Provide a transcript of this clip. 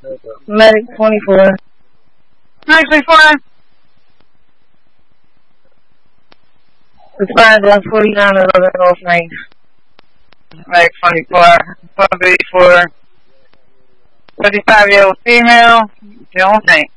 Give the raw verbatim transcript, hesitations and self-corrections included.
Medic twenty-four. Medic twenty-four. It's five one forty-nine eleven North Main. Medic twenty-four. one thirty-four. thirty-five year old female. Don't think.